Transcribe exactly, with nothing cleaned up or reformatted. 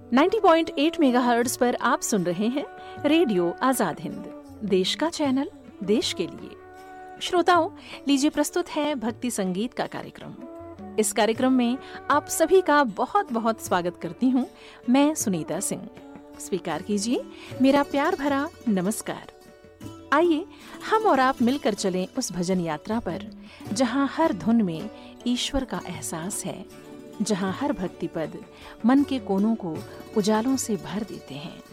नब्बे पॉइंट आठ मेगाहर्ट्ज पर आप सुन रहे हैं रेडियो आजाद हिंद, देश का चैनल, देश के लिए। श्रोताओं, लीजिए प्रस्तुत है भक्ति संगीत का कार्यक्रम। इस कार्यक्रम में आप सभी का बहुत बहुत स्वागत करती हूँ मैं सुनीता सिंह। स्वीकार कीजिए मेरा प्यार भरा नमस्कार। आइए हम और आप मिलकर चलें उस भजन यात्रा पर, जहाँ हर धुन में ईश्वर का एहसास है, जहाँ हर भक्ति पद मन के कोनों को उजालों से भर देते हैं।